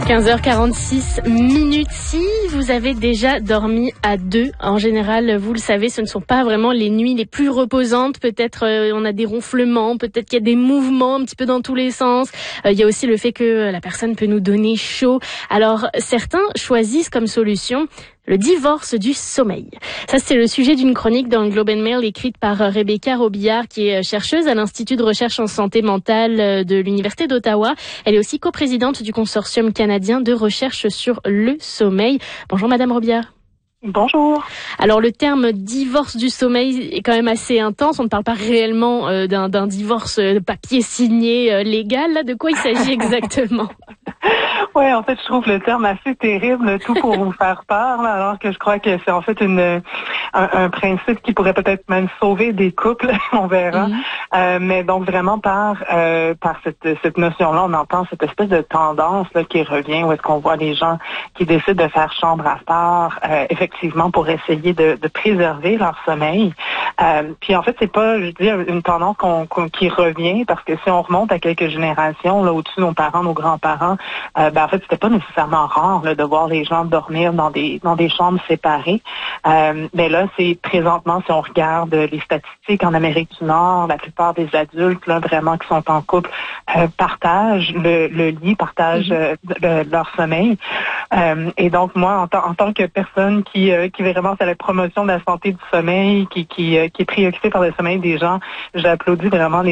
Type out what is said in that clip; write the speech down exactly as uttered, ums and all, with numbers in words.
quinze heures quarante-six minutes. Si vous avez déjà dormi à deux, en général, vous le savez, ce ne sont pas vraiment les nuits les plus reposantes. Peut-être euh, on a des ronflements, peut-être qu'il y a des mouvements un petit peu dans tous les sens. Euh, il y a aussi le fait que la personne peut nous donner chaud. Alors, certains choisissent comme solution le divorce du sommeil. Ça, c'est le sujet d'une chronique dans le Globe and Mail écrite par Rebecca Robillard, qui est chercheuse à l'Institut de recherche en santé mentale de l'Université d'Ottawa. Elle est aussi coprésidente du Consortium canadien de recherche sur le sommeil. Bonjour Madame Robillard. Bonjour. Alors le terme divorce du sommeil est quand même assez intense. On ne parle pas réellement euh, d'un, d'un divorce de papier signé euh, légal. Là, de quoi il s'agit exactement? Oui, en fait, je trouve le terme assez terrible, tout pour vous faire peur, là, alors que je crois que c'est en fait une un, un principe qui pourrait peut-être même sauver des couples, on verra. Mm-hmm. Euh, mais donc vraiment par euh, par cette cette notion-là, on entend cette espèce de tendance là qui revient, où est-ce qu'on voit les gens qui décident de faire chambre à part, euh, effectivement pour essayer de, de préserver leur sommeil. Euh, puis en fait, c'est pas, je dis, une tendance qu'on, qu'on, qui revient, parce que si on remonte à quelques générations là au-dessus de nos parents, nos grands-parents, euh, ben en fait, c'était pas nécessairement rare là, de voir les gens dormir dans des dans des chambres séparées. Euh, mais là, c'est présentement, si on regarde les statistiques en Amérique du Nord, la plupart des adultes là vraiment qui sont en couple euh, partagent le, le lit, partagent euh, le, leur sommeil. Euh, et donc moi, en, t- en tant que personne qui euh, qui vraiment fait la promotion de la santé du sommeil, qui qui, euh, qui est préoccupée par le sommeil des gens, j'applaudis vraiment les